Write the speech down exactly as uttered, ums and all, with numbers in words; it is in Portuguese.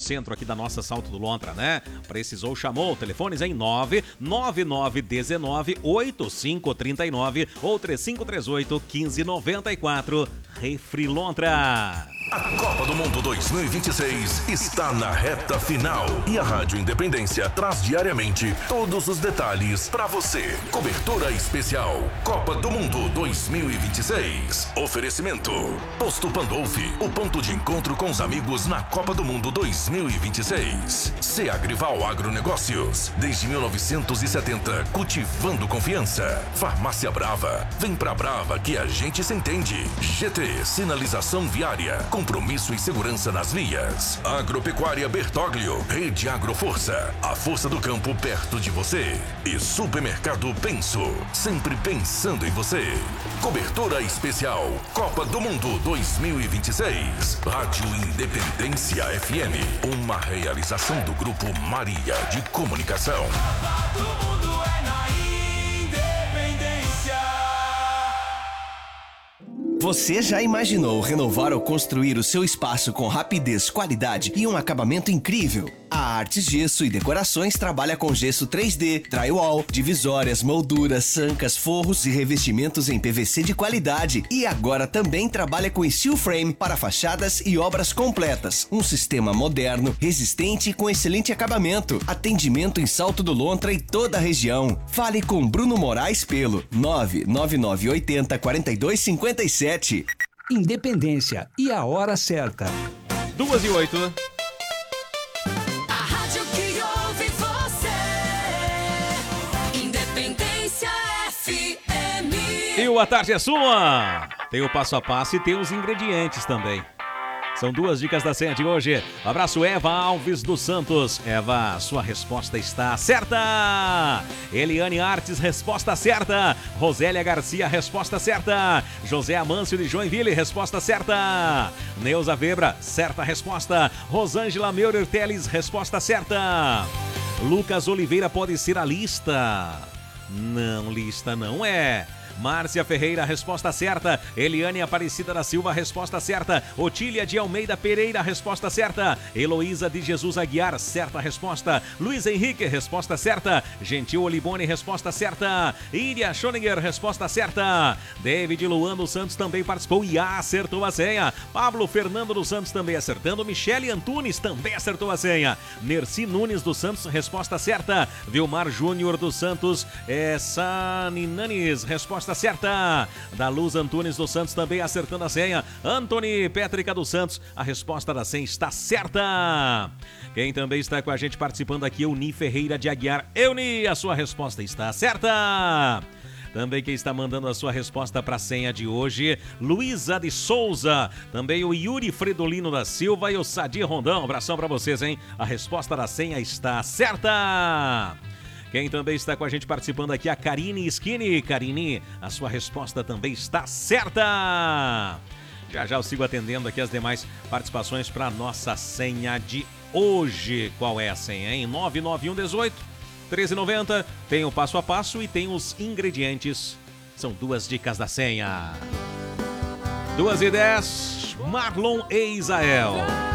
centro aqui da nossa Salto do Lontra, né? Precisou, chamou. Telefones em nove nove nove um nove oito cinco três nove ou três cinco três oito um cinco nove quatro. Refri Lontra. A Copa do Mundo dois mil e vinte e seis está na reta final e a Rádio Independência traz diariamente todos os detalhes para você. Cobertura especial Copa do Mundo dois mil e vinte e seis. Oferecimento Posto Pandolfi, o ponto de encontro com os amigos na Copa do Mundo dois mil e vinte e seis. Seagrival Agronegócios, desde mil novecentos e setenta, cultivando confiança. Farmácia Brava, vem pra Brava que a gente se entende. G T, sinalização viária, compromisso e segurança nas vias. Agropecuária Bertoglio, Rede Agroforça, a força do campo perto de você. E Supermercado Penso, sempre pensando em você. Cobertura especial Copa do Mundo dois mil e vinte e seis. Rádio Independência F M, uma realização do Grupo Maria de Comunicação. Copa do Mundo é na Independência. Você já imaginou renovar ou construir o seu espaço com rapidez, qualidade e um acabamento incrível? A Artes Gesso e Decorações trabalha com gesso três D, drywall, divisórias, molduras, sancas, forros e revestimentos em P V C de qualidade. E agora também trabalha com steel frame para fachadas e obras completas. Um sistema moderno, resistente e com excelente acabamento. Atendimento em Salto do Lontra e toda a região. Fale com Bruno Moraes pelo nove nove nove oito zero quatro dois cinco sete. Independência e a hora certa. Duas e oito, né? E o A Tarde é Sua! Tem o passo a passo e tem os ingredientes também. São duas dicas da senha de hoje. Abraço, Eva Alves dos Santos. Eva, sua resposta está certa. Eliane Artes, resposta certa. Rosélia Garcia, resposta certa. José Amâncio de Joinville, resposta certa. Neuza Webra, certa resposta. Rosângela Meurer Teles, resposta certa. Lucas Oliveira, pode ser a lista. Não, lista não é. Márcia Ferreira, resposta certa. Eliane Aparecida da Silva, resposta certa. Otília de Almeida Pereira, resposta certa. Heloísa de Jesus Aguiar, certa resposta. Luiz Henrique, resposta certa. Gentil Olibone, resposta certa. Iria Schoninger, resposta certa. David Luan dos Santos também participou e acertou a senha. Pablo Fernando dos Santos também acertando. Michele Antunes também acertou a senha. Nerci Nunes dos Santos, resposta certa. Vilmar Júnior dos Santos, é Saninanes, resposta certa. Da Luz Antunes dos Santos também acertando a senha. Antony Pétrica dos Santos, a resposta da senha está certa. Quem também está com a gente participando aqui, Euni Ferreira de Aguiar. Euni, a sua resposta está certa. Também quem está mandando a sua resposta para a senha de hoje, Luísa de Souza. Também o Yuri Fredolino da Silva e o Sadir Rondão. Abração para vocês, hein? A resposta da senha está certa. Quem também está com a gente participando aqui, a Karine Skinny. Karine, a sua resposta também está certa. Já já eu sigo atendendo aqui as demais participações para a nossa senha de hoje. Qual é a senha, hein? nove nove um um oito treze noventa. Tem o passo a passo e tem os ingredientes. São duas dicas da senha. Duas e dez, Marlon e Isael.